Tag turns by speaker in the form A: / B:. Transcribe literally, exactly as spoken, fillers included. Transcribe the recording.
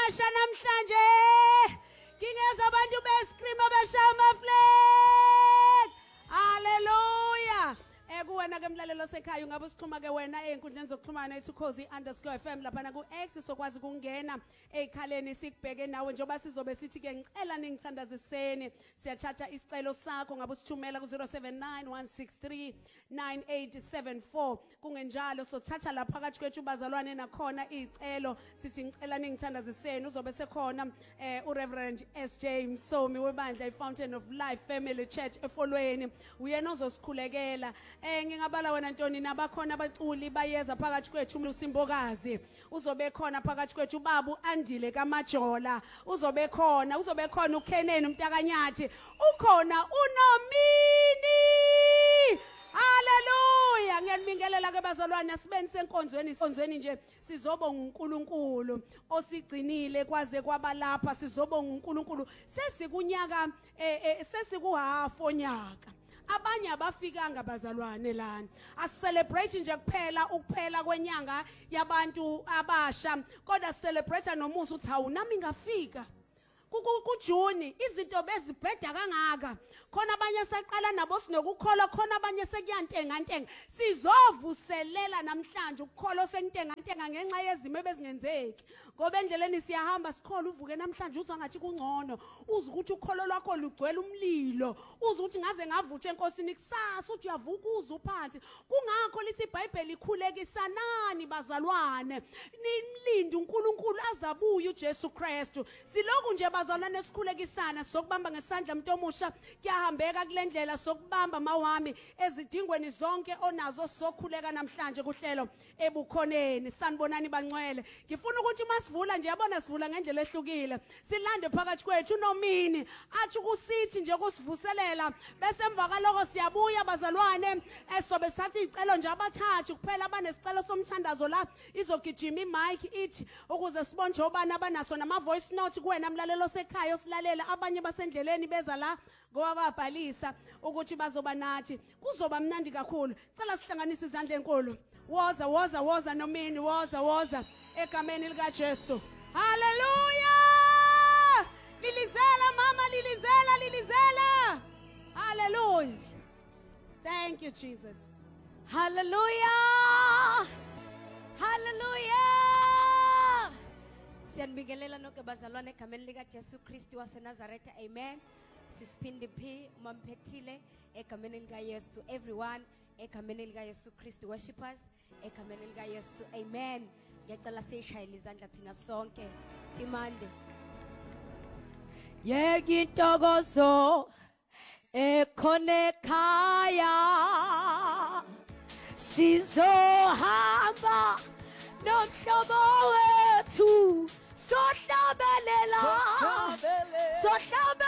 A: abasha namhlanje. Ngingeza abantu bescream abashaya amaflag. Hallelujah. Ekuwena ke mlalelo sekhaya ungabe usixhuma ke wena einkundleni zokuxhumana ethu Khosi underscore F M lapha na ku X sokwazi ukungena ekhaleni sikubheke nawe njoba sizobe sithi ke ngicela ningithandaziseni siyachacha isicelo sakho ngabe usithumela ku zero seven nine one six three nine eight seven four kungenjalo sothatha lapha phakathi kwethu bazalwane nakhona izicelo sithi ngicela ningithandaziseni uzobe sekhona eh u Reverend S J Msomi webandla iFountain of Life Family Church efolweni uyena ozosikhulekela. Eh ngingabala wena Ntoni nabakhona abaculi bayeza phakathi kwethu uMsimbokazi uzobe khona phakathi kwethu ubabu Andile kaMajola uzobe khona uzobe khona uKeneni umntakanyathi ukhona uNomini. Hallelujah. Ngiyanibingelela ke bazalwane asibeni senkonzweni isonzweni nje sizobonga uNkulunkulu osigcinile kwaze kwabalapha sizobonga uNkulunkulu sesikunyaka eh sesikuhalf onyaka. Abanye abafikanga bazalwane lana asicelebrate nje kuphela ukuphela kwenyanga yabantu abasha kodwa celebrate nomusa uthi hawu nami ngafika kuJuni izinto bezibheda kangaka khona abanye saqala nabo sinokukholwa khona abanye sekuyantenga ntenga sizovuselela namhlanje ukukholwa sentenga ntenga ngenxa yezimo ebezingenzeki ngoba endleleni siyahamba sikhola uvuke namhlanje uzwa ngathi kungcono uza ukuthi ukholo lwakho lugcwele umlilo uza ukuthi ngaze ngavutshe enkosini kusasa uthi uyavuka uza uphansi kungakho lithi iBhayibheli ikhulekisanani bazalwane nimlinde uNkulunkulu azabuye uJesu Kristu siloku nje bazalwane sikhulekisana sokubamba ngesandla umuntu omusha kuyahambeka kulendlela sokubamba mawami ezidingweni zonke onazo sokhuleka namhlanje kuhlelo ebukhoneni sanibonani bangcwele ngifuna ukuthi masivula nje yabona sivula ngendlela ehlukile silande phakathi kwethu uNomini athi kusithi nje kusivuselela bese emva kaloko siyabuya bazalwane esobe sathi icelo nje abathathu kuphela abanesicelo somthandazo la izogijima imic ithi ukuze sibone obani abanaso nama voice note kuwena mlalelo sekhaya osilalela abanye basendleleni beza la ngoba babhalisa ukuthi bazoba nathi kuzoba mnandi kakhulu cela sihlanganise izandla enkulu woza woza woza Nomini woza woza egameni lika Jesu. Hallelujah. Lilizela mama lilizela lilizela. Hallelujah. Thank you Jesus.
B: Hallelujah. Hallelujah. Siyanibingelela nonke bazalwane egameni lika Jesu Kristu waseNazaretha. Amen. Sisphinde P uMampethile egameni lika Yesu. Everyone egameni lika Yesu Kristu worshipers egameni lika Yesu. Amen. Ngiyacela sishayile izandla thina sonke. Timande. Yeke intokozo ekhona ekhaya sizohamba nomhlobo wethu sohlabelela sohlabelela